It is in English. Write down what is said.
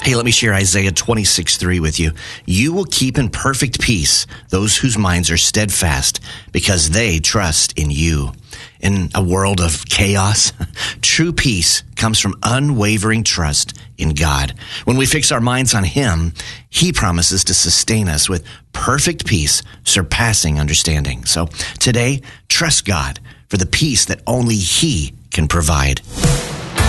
Hey, let me share Isaiah 26:3 with you. You will keep in perfect peace those whose minds are steadfast because they trust in you. In a world of chaos, true peace comes from unwavering trust in God. When we fix our minds on Him, He promises to sustain us with perfect peace, surpassing understanding. So today, trust God for the peace that only He can provide.